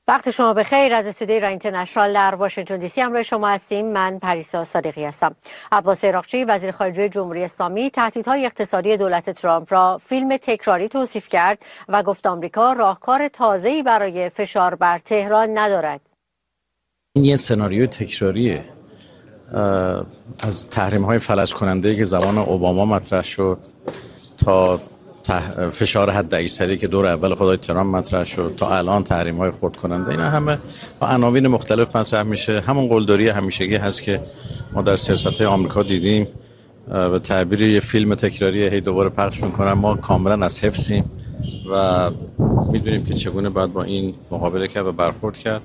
وقت شما بخیر. از استودیوی ایران اینترنشنال در واشنگتن دی سی همراه شما هستیم. من پریسا صادقی هستم. عباس عراقچی وزیر خارجه جمهوری اسلامی تهدیدهای اقتصادی دولت ترامپ را فیلم تکراری توصیف کرد و گفت آمریکا راهکار تازه‌ای برای فشار بر تهران ندارد. این یه سناریوی تکراریه از تحریم‌های فلج کننده که زمان اوباما مطرح شد تا فشار حد اکثری که دور اول خدای ترامپ مطرح شد تا الان تحریم‌های خرد کننده. اینا همه با عناوین مختلف مطرح میشه. همون قلدری همیشگی هست که ما در سیاست‌های آمریکا دیدیم. به تعبیر یه فیلم تکراری هی دوباره پخش میکنن. ما کاملا از حفظیم و میدونیم که چگونه باید با این مقابله کرد و برخورد کرد.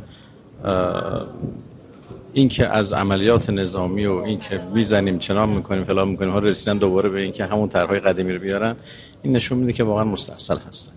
این که از عملیات نظامی و این که میزنیم چنان میکنیم فلان میکنیم ها رسیدن دوباره به این که همون طرحهای قدیمی رو بیارن، این نشون میده که واقعا مستعصل هستن.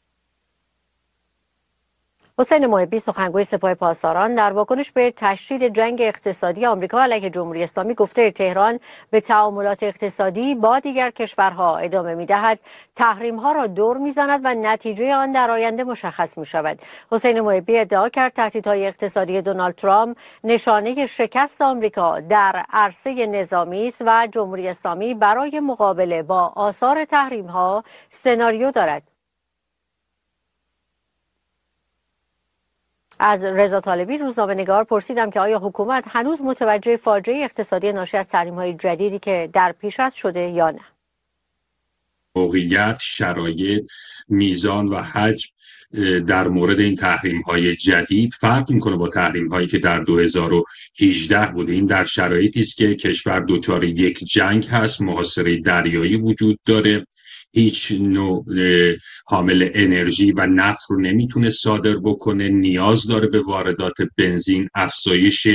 حسین محبی سخنگوی سپاه پاسداران در واکنش به تشدید جنگ اقتصادی آمریکا علیه جمهوری اسلامی گفته تهران به تعاملات اقتصادی با دیگر کشورها ادامه می‌دهد، تحریم‌ها را دور می‌زند و نتیجه آن در آینده مشخص می‌شود. حسین محبی ادعا کرد تهدیدهای اقتصادی دونالد ترامپ نشانه شکست آمریکا در عرصه نظامی است و جمهوری اسلامی برای مقابله با آثار تحریم‌ها سناریو دارد. از رضا طالبی روزنامه‌نگار پرسیدم که آیا حکومت هنوز متوجه فاجعه اقتصادی ناشی از تحریم‌های جدیدی که در پیش است شده یا نه؟ موقعیت، شرایط، میزان و حجم در مورد این تحریم‌های جدید فرق می‌کنه با تحریم‌هایی که در 2018 بوده. این در شرایطی است که کشور دچار یک جنگ هست، محاصره دریایی وجود داره، هیچ نوع حامل انرژی و نفت رو نمیتونه صادر بکنه، نیاز داره به واردات بنزین، افزایش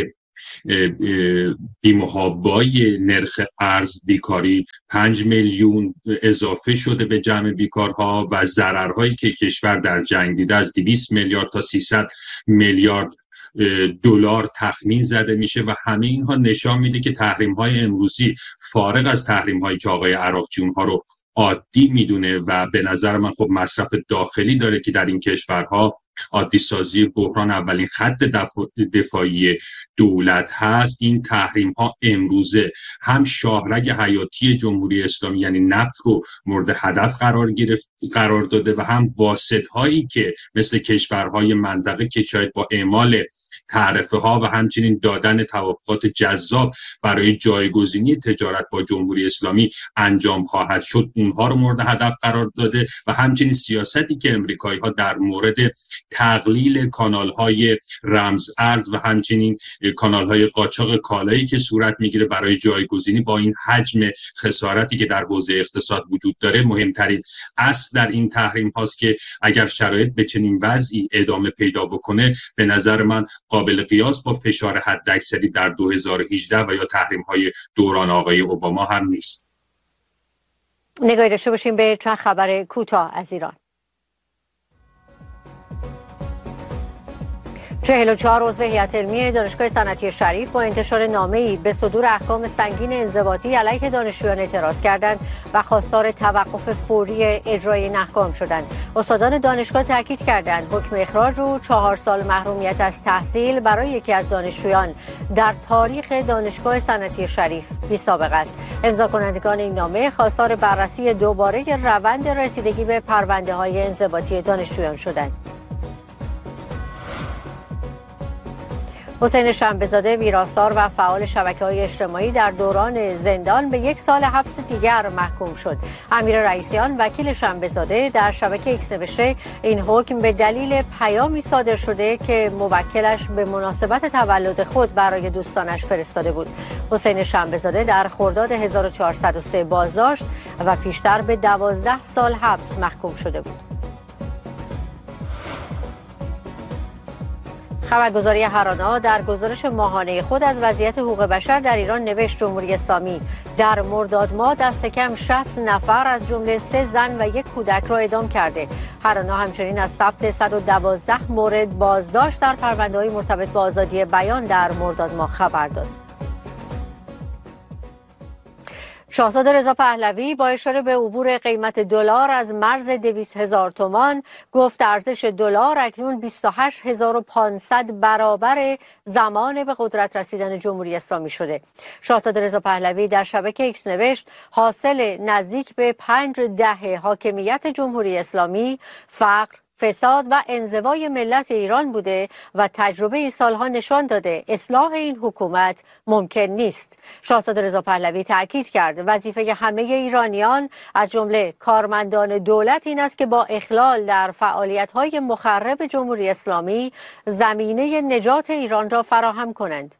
بی‌محابای نرخ ارز، بیکاری 5 میلیون اضافه شده به جمع بیکارها و ضررهایی که کشور در جنگ دیده از 200 میلیارد تا 300 میلیارد دلار تخمین زده میشه و همه اینها نشان میده که تحریم‌های امروزی فارغ از تحریم‌هایی که آقای عراقچی اونها رو عادی میدونه و به نظر من خب مصرف داخلی داره که در این کشورها عادی سازی بحران اولین خط دفاعی دولت هست، این تحریم ها امروزه هم شاهرگ حیاتی جمهوری اسلامی یعنی نفت رو مورد هدف قرار داده و هم واسط هایی که مثل کشورهای منطقه که شاید با اعمال تعرفه ها و همچنین دادن توافقات جذاب برای جایگزینی تجارت با جمهوری اسلامی انجام خواهد شد اونها رو مورد هدف قرار داده و همچنین سیاستی که امریکایی ها در مورد تقلیل کانال های رمز ارز و همچنین کانال های قاچاق کالایی که صورت میگیره برای جایگزینی با این حجم خسارتی که در حوزه اقتصاد وجود داره، مهمترین اصل در این تحریم هاست که اگر شرایط به چنین وضعی ادامه پیدا بکنه به نظر من قابل قیاس با فشار حداکثری در 2018 و یا تحریم‌های دوران آقای اوباما هم نیست. نگاهی داشته باشیم به چند خبر کوتاه از ایران. 44 عضو هیئت علمی دانشگاه صنعتی شریف با انتشار نامه‌ای به صدور احکام سنگین انضباطی علیه دانشجویان اعتراض کردند و خواستار توقف فوری اجرای این احکام شدند. استادان دانشگاه تاکید کردند حکم اخراج و 4 سال محرومیت از تحصیل برای یکی از دانشجویان در تاریخ دانشگاه صنعتی شریف بی‌سابقه است. امضا کنندگان این نامه خواستار بررسی دوباره روند رسیدگی به پرونده‌های انضباطی دانشجویان شدند. حسین شنبه‌زاده ویراستار و فعال شبکه‌های اجتماعی در دوران زندان به 1 سال حبس دیگر محکوم شد. امیر رئیسیان وکیل شنبه‌زاده در شبکه ایکس نوشته این حکم به دلیل پیامی صادر شده که موکلش به مناسبت تولد خود برای دوستانش فرستاده بود. حسین شنبه‌زاده در خرداد 1403 بازداشت و پیشتر به 12 سال حبس محکوم شده بود. خبرگزاری هرانا در گزارش ماهانه خود از وضعیت حقوق بشر در ایران نوشت جمهوری اسلامی در مرداد ماه دست کم 60 نفر از جمله 3 زن و 1 کودک را اعدام کرده. هرانا همچنین از ثبت 112 مورد بازداشت در پرونده‌های مرتبط با آزادی بیان در مرداد ماه خبر داد. شاهزاده رضا پهلوی با اشاره به عبور قیمت دلار از مرز 200,000 تومان گفت ارزش دلار اکنون 28,500 برابر زمان به قدرت رسیدن جمهوری اسلامی شده. شاهزاده رضا پهلوی در شبکه ایکس نوشت حاصل نزدیک به 5 دهه حاکمیت جمهوری اسلامی، فقر، فساد و انزوای ملت ایران بوده و تجربه این سالها نشان داده اصلاح این حکومت ممکن نیست. شاهزاده رضا پهلوی تاکید کرد وظیفه همه ایرانیان از جمله کارمندان دولت این است که با اخلال در فعالیت‌های مخرب جمهوری اسلامی زمینه نجات ایران را فراهم کنند.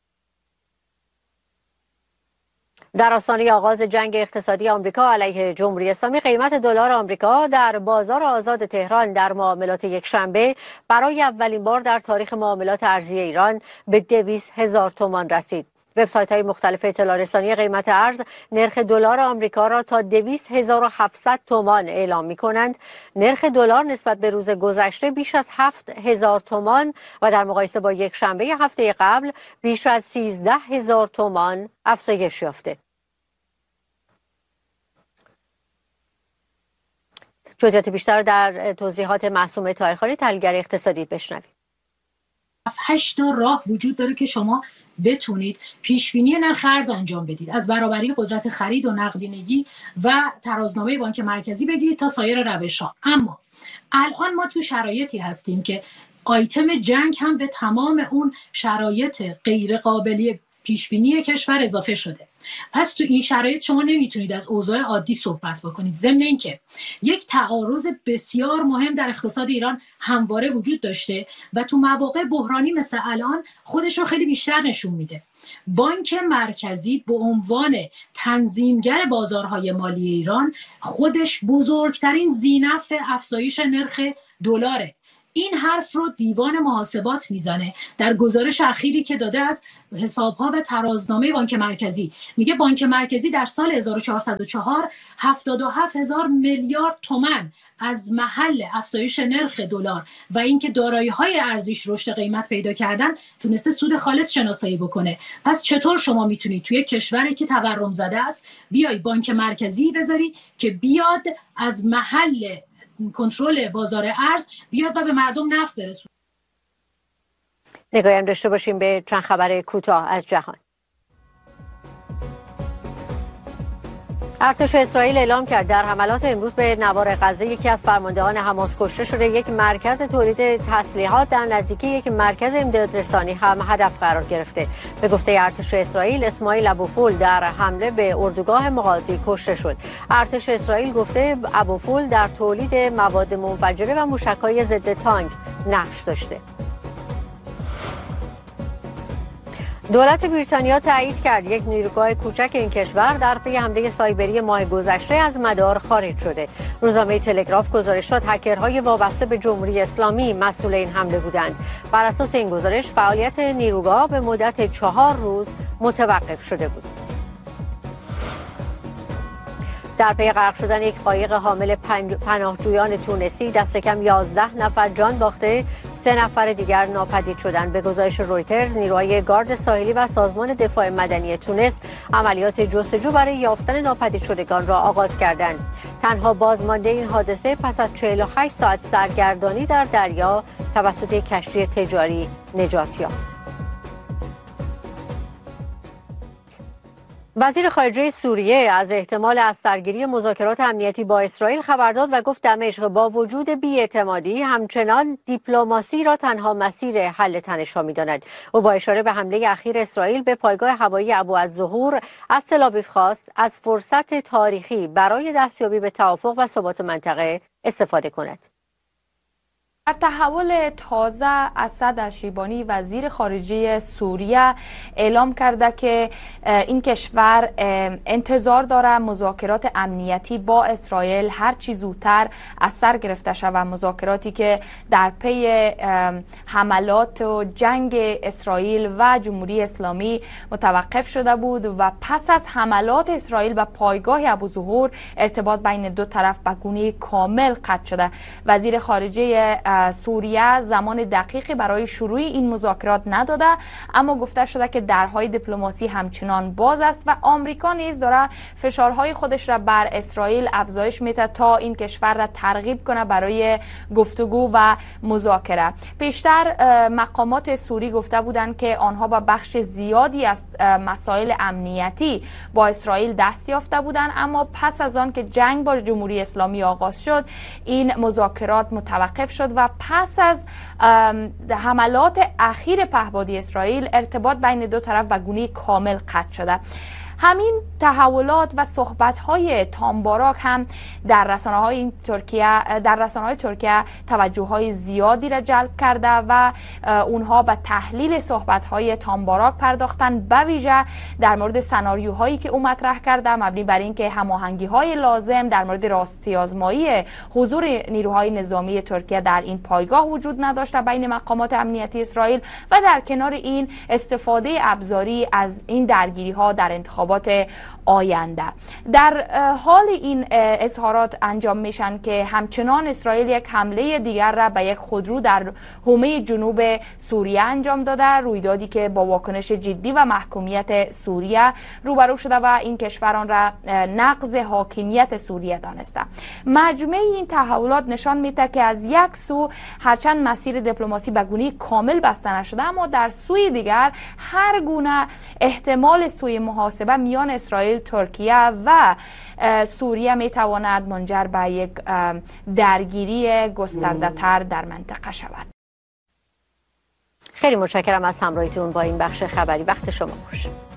در آستانه آغاز جنگ اقتصادی آمریکا علیه جمهوری اسلامی قیمت دلار آمریکا در بازار آزاد تهران در معاملات یکشنبه برای اولین بار در تاریخ معاملات ارزی ایران به 200,000 تومان رسید. وبسایت‌های مختلف اطلاع رسانی قیمت ارز نرخ دلار آمریکا را تا 200,700 تومان اعلام می‌کنند. نرخ دلار نسبت به روز گذشته بیش از 7,000 تومان و در مقایسه با یک شنبه هفته قبل بیش از 13,000 تومان افزایش یافته. جزئیات بیشتر در توضیحات معصومه طاهرخانی تحلیلگر اقتصادی بشنوید. 8 تا راه وجود داره که شما بتونید پیشبینی نرخ ارز انجام بدید، از برابری قدرت خرید و نقدینگی و ترازنامه بانک مرکزی بگیرید تا سایر روش‌ها. اما الان ما تو شرایطی هستیم که آیتم جنگ هم به تمام اون شرایط غیر قابلی پیشبینی کشور اضافه شده. پس تو این شرایط شما نمیتونید از اوضاع عادی صحبت بکنید، ضمن اینکه یک تعارض بسیار مهم در اقتصاد ایران همواره وجود داشته و تو مواقع بحرانی مثل الان خودش رو خیلی بیشتر نشون میده. بانک مرکزی به عنوان تنظیمگر بازارهای مالی ایران خودش بزرگترین ذینفع افزایش نرخ دلاره. این حرف رو دیوان محاسبات میزنه در گزارش اخیری که داده از حسابها و ترازنامه بانک مرکزی. میگه بانک مرکزی در سال 1404 77,000 میلیارد تومان از محل افزایش نرخ دلار و اینکه دارایی‌های ارزیش رشد قیمت پیدا کردن تونسته سود خالص شناسایی بکنه. پس چطور شما میتونید توی کشوری که تورم زده است بیای بانک مرکزی بذاری که بیاد از محل کنترل بازار ارز بیاد و به مردم نفع برسونه؟ نگاهی هم داشته باشیم به چند خبر کوتاه از جهان. ارتش اسرائیل اعلام کرد در حملات امروز به نوار غزه یکی از فرماندهان حماس کشته شده. یک مرکز تولید تسلیحات در نزدیکی یک مرکز امدادرسانی هم هدف قرار گرفته. به گفته ارتش اسرائیل اسماعیل ابوفول در حمله به اردوگاه مغازی کشته شد. ارتش اسرائیل گفته ابوفول در تولید مواد منفجره و موشک‌های ضد تانک نقش داشته. دولت بریتانیا تایید کرد یک نیروگاه کوچک این کشور در پی حمله سایبری ماه گذشته از مدار خارج شده. روزنامه تلگراف گزارش داد هکرهای وابسته به جمهوری اسلامی مسئول این حمله بودند. بر اساس این گزارش فعالیت نیروگاه به مدت 4 روز متوقف شده بود. در پی غرق شدن یک قایق حامل پناهجویان تونسی دست کم 11 نفر جان باخته، 3 نفر دیگر ناپدید شدند. به گزارش رویترز نیروهای گارد ساحلی و سازمان دفاع مدنی تونس عملیات جستجو برای یافتن ناپدید شدگان را آغاز کردند. تنها بازمانده این حادثه پس از 48 ساعت سرگردانی در دریا توسط یک کشتی تجاری نجات یافت. وزیر خارجه سوریه از احتمال از سرگیری مذاکرات امنیتی با اسرائیل خبر داد و گفت دمشق با وجود بی‌اعتمادی همچنان دیپلماسی را تنها مسیر حل تنش‌ها می‌داند. او با اشاره به حمله اخیر اسرائیل به پایگاه هوایی ابوالظهور از تل‌آویو خواست از فرصت تاریخی برای دستیابی به توافق و ثبات منطقه استفاده کند. در تحول تازه اسد اشیبانی وزیر خارجه سوریه اعلام کرده که این کشور انتظار داره مذاکرات امنیتی با اسرائیل هر چی زودتر از سر گرفته شود. مذاکراتی که در پی حملات و جنگ اسرائیل و جمهوری اسلامی متوقف شده بود و پس از حملات اسرائیل به پایگاه ابوالظهور ارتباط بین دو طرف به گونه کامل قطع شده. وزیر خارجه سوریه زمان دقیقی برای شروع این مذاکرات نداده، اما گفته شده که درهای دیپلماسی همچنان باز است و آمریکا نیز داره فشارهای خودش را بر اسرائیل افزایش میده تا این کشور را ترغیب کنه برای گفتگو و مذاکره. پیشتر مقامات سوری گفته بودند که آنها با بخش زیادی از مسائل امنیتی با اسرائیل دست یافته بودند، اما پس از آن که جنگ با جمهوری اسلامی آغاز شد این مذاکرات متوقف شد و پس از حملات اخیر پهپادی اسرائیل ارتباط بین دو طرف و گونه کامل قطع شده. همین تحولات و صحبت‌های تامباراک هم در رسانه‌های ترکیه توجه‌های زیادی را جلب کرده و اونها به تحلیل صحبت‌های تامباراک پرداختن، به ویژه در مورد سناریوهایی که او مطرح کرده مبنی بر اینکه هماهنگی‌های لازم در مورد راستی‌آزمایی حضور نیروهای نظامی ترکیه در این پایگاه وجود نداشته بین مقامات امنیتی اسرائیل و در کنار این استفاده ابزاری از این درگیری‌ها در انتخابات آینده. در حال این اظهارات انجام میشن که همچنان اسرائیل یک حمله دیگر را به یک خودرو در حومه جنوب سوریه انجام داده، رویدادی که با واکنش جدی و محکومیت سوریه روبرو شده و این کشوران را نقض حاکمیت سوریه دانسته. مجموع این تحولات نشان میده که از یک سو هرچند مسیر دیپلماسی به گونه کامل بسته نشده، اما در سوی دیگر هر گونه احتمال سوی محاسبه میان اسرائیل، ترکیه و سوریه میتواند منجر به یک درگیری گسترده تر در منطقه شود. خیلی متشکرم از همراهیتون با این بخش خبری. وقت شما خوش.